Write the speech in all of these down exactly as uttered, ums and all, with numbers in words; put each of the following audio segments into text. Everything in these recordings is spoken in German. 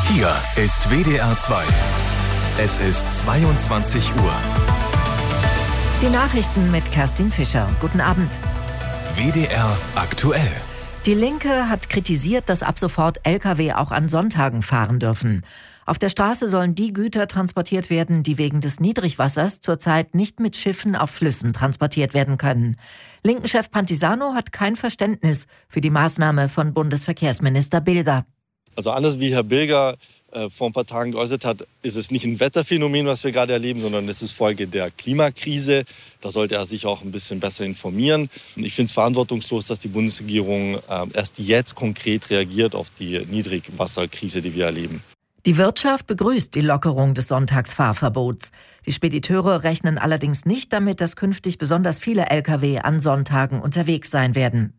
Hier ist W D R zwei. Es ist zweiundzwanzig Uhr. Die Nachrichten mit Kerstin Fischer. Guten Abend. W D R aktuell. Die Linke hat kritisiert, dass ab sofort L K W auch an Sonntagen fahren dürfen. Auf der Straße sollen die Güter transportiert werden, die wegen des Niedrigwassers zurzeit nicht mit Schiffen auf Flüssen transportiert werden können. Linken-Chef Pantisano hat kein Verständnis für die Maßnahme von Bundesverkehrsminister Bilger. Also anders wie Herr Bilger äh, vor ein paar Tagen geäußert hat, ist es nicht ein Wetterphänomen, was wir gerade erleben, sondern es ist Folge der Klimakrise. Da sollte er sich auch ein bisschen besser informieren. Und ich finde es verantwortungslos, dass die Bundesregierung äh, erst jetzt konkret reagiert auf die Niedrigwasserkrise, die wir erleben. Die Wirtschaft begrüßt die Lockerung des Sonntagsfahrverbots. Die Spediteure rechnen allerdings nicht damit, dass künftig besonders viele L K W an Sonntagen unterwegs sein werden.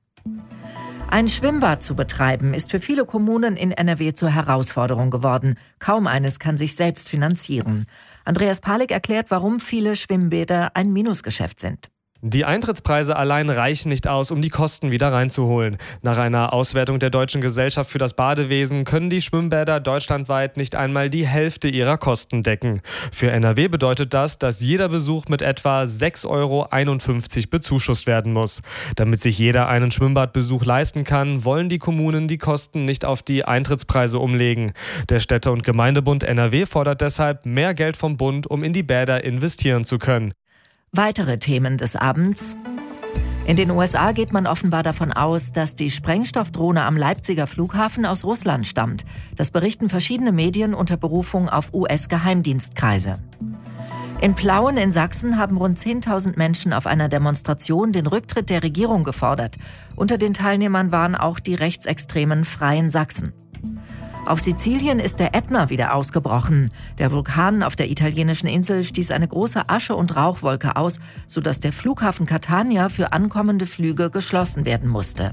Ein Schwimmbad zu betreiben, ist für viele Kommunen in N R W zur Herausforderung geworden. Kaum eines kann sich selbst finanzieren. Andreas Palik erklärt, warum viele Schwimmbäder ein Minusgeschäft sind. Die Eintrittspreise allein reichen nicht aus, um die Kosten wieder reinzuholen. Nach einer Auswertung der Deutschen Gesellschaft für das Badewesen können die Schwimmbäder deutschlandweit nicht einmal die Hälfte ihrer Kosten decken. Für N R W bedeutet das, dass jeder Besuch mit etwa sechs Euro einundfünfzig bezuschusst werden muss. Damit sich jeder einen Schwimmbadbesuch leisten kann, wollen die Kommunen die Kosten nicht auf die Eintrittspreise umlegen. Der Städte- und Gemeindebund N R W fordert deshalb mehr Geld vom Bund, um in die Bäder investieren zu können. Weitere Themen des Abends. In den U S A geht man offenbar davon aus, dass die Sprengstoffdrohne am Leipziger Flughafen aus Russland stammt. Das berichten verschiedene Medien unter Berufung auf U S-Geheimdienstkreise. In Plauen in Sachsen haben rund zehntausend Menschen auf einer Demonstration den Rücktritt der Regierung gefordert. Unter den Teilnehmern waren auch die rechtsextremen Freien Sachsen. Auf Sizilien ist der Ätna wieder ausgebrochen. Der Vulkan auf der italienischen Insel stieß eine große Asche- und Rauchwolke aus, sodass der Flughafen Catania für ankommende Flüge geschlossen werden musste.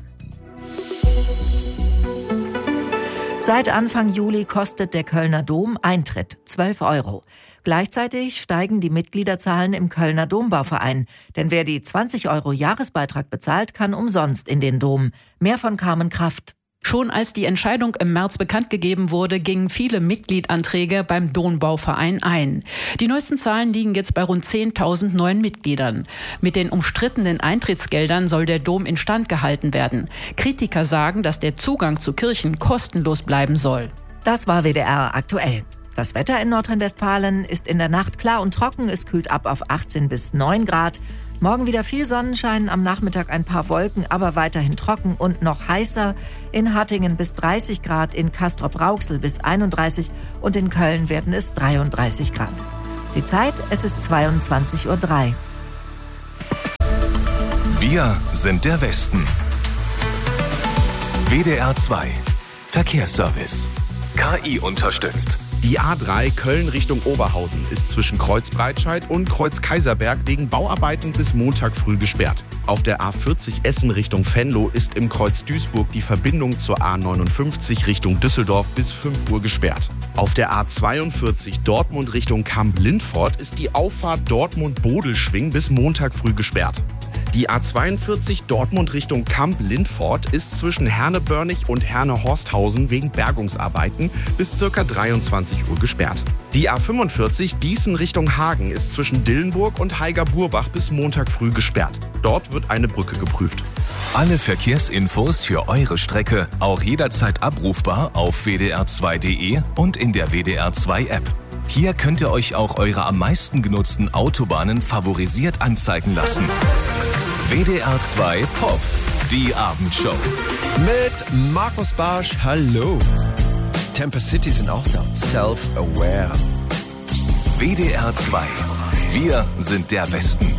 Seit Anfang Juli kostet der Kölner Dom Eintritt, zwölf Euro. Gleichzeitig steigen die Mitgliederzahlen im Kölner Dombauverein. Denn wer die zwanzig Euro Jahresbeitrag bezahlt, kann umsonst in den Dom. Mehr von Carmen Kraft. Schon als die Entscheidung im März bekannt gegeben wurde, gingen viele Mitgliedanträge beim Dombauverein ein. Die neuesten Zahlen liegen jetzt bei rund zehntausend neuen Mitgliedern. Mit den umstrittenen Eintrittsgeldern soll der Dom instand gehalten werden. Kritiker sagen, dass der Zugang zu Kirchen kostenlos bleiben soll. Das war W D R aktuell. Das Wetter in Nordrhein-Westfalen ist in der Nacht klar und trocken. Es kühlt ab auf achtzehn bis neun Grad. Morgen wieder viel Sonnenschein, am Nachmittag ein paar Wolken, aber weiterhin trocken und noch heißer. In Hattingen bis dreißig Grad, in Castrop-Rauxel bis einunddreißig und in Köln werden es dreiunddreißig Grad. Die Zeit, es ist zweiundzwanzig Uhr drei. Wir sind der Westen. W D R zwei. Verkehrsservice. K I unterstützt. Die A drei Köln Richtung Oberhausen ist zwischen Kreuz Breitscheid und Kreuz Kaiserberg wegen Bauarbeiten bis Montag früh gesperrt. Auf der A vierzig Essen Richtung Venlo ist im Kreuz Duisburg die Verbindung zur A neunundfünfzig Richtung Düsseldorf bis fünf Uhr gesperrt. Auf der A zweiundvierzig Dortmund Richtung Kamp-Lindfort ist die Auffahrt Dortmund-Bodelschwing bis Montag früh gesperrt. Die A zweiundvierzig Dortmund Richtung Kamp-Lindfort ist zwischen Herne-Börnich und Herne-Horsthausen wegen Bergungsarbeiten bis ca. dreiundzwanzig Uhr gesperrt. Die A fünfundvierzig Gießen Richtung Hagen ist zwischen Dillenburg und Haiger-Burbach bis Montag früh gesperrt. Dort wird eine Brücke geprüft. Alle Verkehrsinfos für eure Strecke auch jederzeit abrufbar auf w d r zwei punkt d e und in der W D R zwei App. Hier könnt ihr euch auch eure am meisten genutzten Autobahnen favorisiert anzeigen lassen. W D R zwei Pop, die Abendshow. Mit Markus Barsch, hallo. Temper City sind auch da. Self-aware. W D R zwei. Wir sind der Westen.